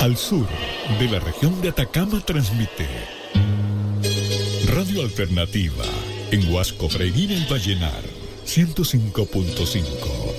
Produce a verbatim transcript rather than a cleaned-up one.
Al sur de la región de Atacama transmite Radio Alternativa en Huasco, Freguina y Vallenar, ciento cinco punto cinco.